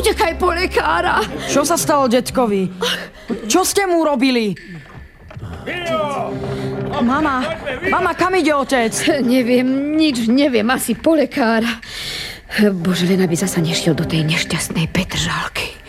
Utekaj po lekára. Čo sa stalo detkovi? Čo ste mu urobili? Mama, kam ide otec? Neviem, nič neviem, asi po lekára. Bože, len aby zasa nešiel do tej nešťastnej Petržalky.